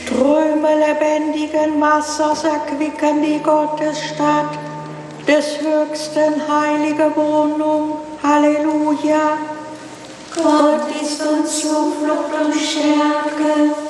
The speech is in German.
Ströme lebendigen Wassers erquicken die Gottesstadt, des Höchsten heilige Wohnung. Halleluja. Gott ist uns Zuflucht und Stärke.